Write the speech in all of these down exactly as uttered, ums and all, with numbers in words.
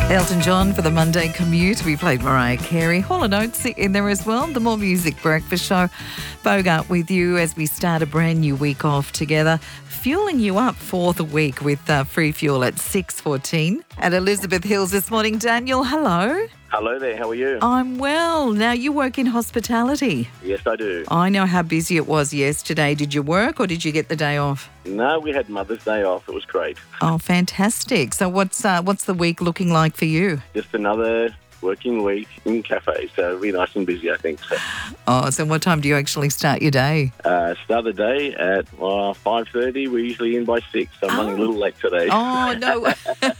Elton John for the Monday commute. We played Mariah Carey. Hall and Oates in there as well. The More Music Breakfast Show. Bogart with you as we start a brand new week off together. Fueling you up for the week with uh, free fuel at six fourteen at Elizabeth Hills this morning. Daniel, hello. Hello there, how are you? I'm well. Now, you work in hospitality. Yes, I do. I know how busy it was yesterday. Did you work or did you get the day off? No, we had Mother's Day off. It was great. Oh, fantastic. So what's uh, what's the week looking like for you? Just another working week in cafes, so really nice and busy, I think. So, Oh, so what time do you actually start your day? uh, start the day at uh, five thirty. We're usually in by six, so I'm running a little late today. Oh, no.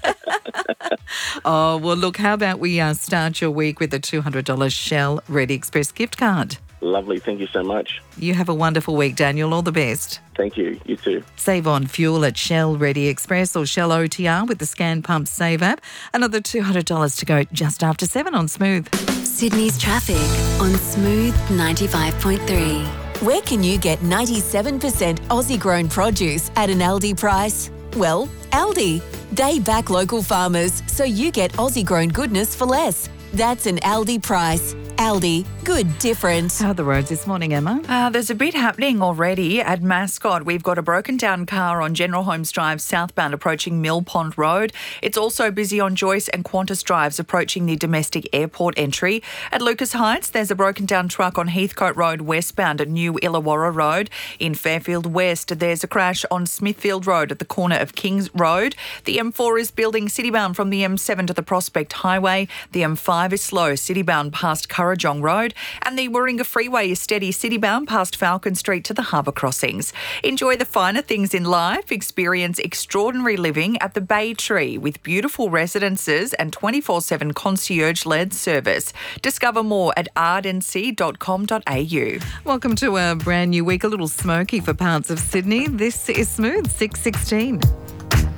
Oh, well, look, how about we uh, start your week with a two hundred dollars Shell Ready Express gift card? Lovely, thank you so much. You have a wonderful week, Daniel. All the best. Thank you, you too. Save on fuel at Shell Ready Express or Shell O T R with the Scan Pump Save app. Another two hundred dollars to go just after seven on Smooth. Sydney's traffic on Smooth ninety-five point three. Where can you get ninety-seven percent Aussie-grown produce at an Aldi price? Well, Aldi. They back local farmers, so you get Aussie-grown goodness for less. That's an Aldi price. Aldi, good difference. How are the roads this morning, Emma? Uh, there's a bit happening already at Mascot. We've got a broken down car on General Holmes Drive southbound approaching Mill Pond Road. It's also busy on Joyce and Qantas Drives approaching the domestic airport entry. At Lucas Heights, there's a broken down truck on Heathcote Road westbound at New Illawarra Road. In Fairfield West, there's a crash on Smithfield Road at the corner of Kings Road. The M four is building citybound from the M seven to the Prospect Highway. The M five is slow citybound past Currajong Road, and the Warringah Freeway is steady citybound past Falcon Street to the Harbour Crossings. Enjoy the finer things in life. Experience extraordinary living at the Bay Tree with beautiful residences and twenty-four seven concierge-led service. Discover more at ardency dot com dot a u. Welcome to a brand new week. A little smoky for parts of Sydney. This is Smooth, six sixteen.